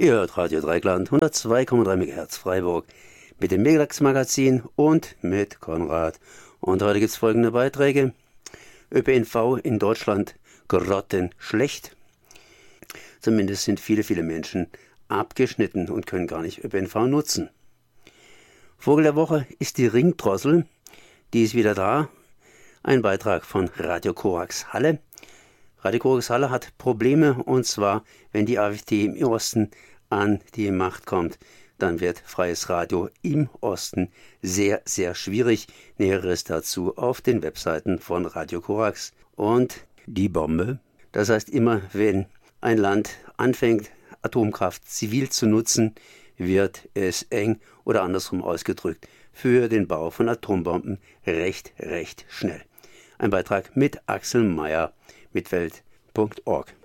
Ihr hört Radio Dreieckland 102,3 MHz Freiburg mit dem Megalax-Magazin und mit Konrad. Und heute gibt es folgende Beiträge. ÖPNV in Deutschland grottenschlecht. Zumindest sind viele Menschen abgeschnitten und können gar nicht ÖPNV nutzen. Vogel der Woche ist die Ringdrossel. Die ist wieder da. Ein Beitrag von Radio Korax Halle. Radio Korax Halle hat Probleme, und zwar, wenn die AfD im Osten an die Macht kommt, dann wird freies Radio im Osten sehr schwierig. Näheres dazu auf den Webseiten von Radio Korax. Und die Bombe, das heißt immer, wenn ein Land anfängt, Atomkraft zivil zu nutzen, wird es eng oder andersrum ausgedrückt für den Bau von Atombomben recht schnell. Ein Beitrag mit Axel Meyer mit Welt.org.